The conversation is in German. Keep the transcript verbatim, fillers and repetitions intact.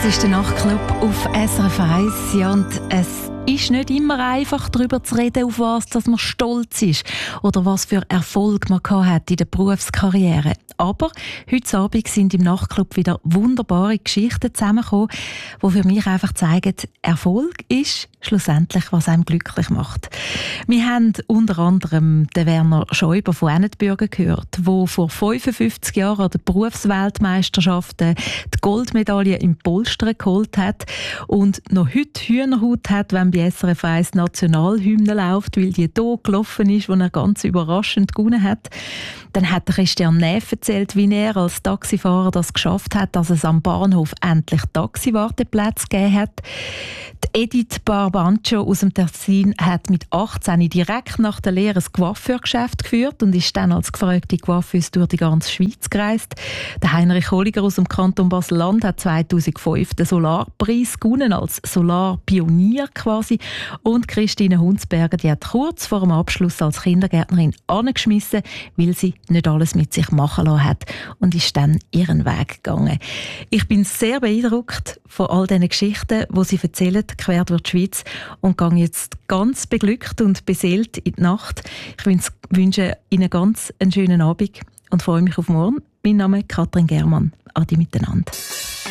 Das ist der Nachtclub auf S R F eins. Ja, und es ist nicht immer einfach, darüber zu reden, auf was dass man stolz ist oder was für Erfolg man hat in der Berufskarriere. Aber heute Abend sind im Nachtclub wieder wunderbare Geschichten zusammengekommen, die für mich einfach zeigen, Erfolg ist schlussendlich, was einem glücklich macht. Wir haben unter anderem den Werner Schäuber von Ennetbürgen gehört, der vor fünfundfünfzig Jahren an der Berufsweltmeisterschaften die Goldmedaille im Polstern geholt hat und noch heute Hühnerhaut hat, wenn bei S R F eins Nationalhymne läuft, weil die hier gelaufen ist, wo er ganz überraschend gewonnen hat. Dann hat Christian Neff erzählt, wie er als Taxifahrer das geschafft hat, dass es am Bahnhof endlich Taxiwarteplätze gegeben hat. Die Edith Barbancio aus dem Tessin hat mit achtzehn direkt nach der Lehre ein Coiffeurgeschäft geführt und ist dann als gefragte Coiffeuse durch die ganze Schweiz gereist. Der Heinrich Holliger aus dem Kanton Basel-Land hat zweitausendfünf den Solarpreis gewonnen, als Solarpionier quasi. Und Christine Hunsberger, die hat kurz vor dem Abschluss als Kindergärtnerin angeschmissen, weil sie nicht alles mit sich machen lassen hat und ist dann ihren Weg gegangen. Ich bin sehr beeindruckt von all diesen Geschichten, die sie erzählen, quer durch die Schweiz, und gehe jetzt ganz beglückt und beseelt in die Nacht. Ich wünsche Ihnen ganz einen schönen Abend und freue mich auf morgen. Mein Name ist Katrin Germann. Adi miteinander.